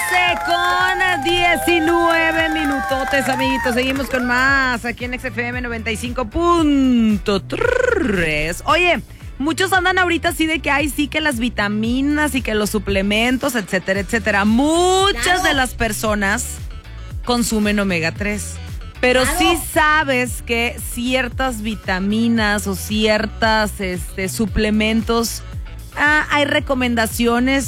12:19 minutotes, amiguitos. Seguimos con más aquí en XFM 95.3. Oye, muchos andan ahorita así de que hay sí que las vitaminas y que los suplementos, etcétera, etcétera. Muchas de las personas consumen omega 3. Pero sí sabes que ciertas vitaminas o ciertas suplementos, hay recomendaciones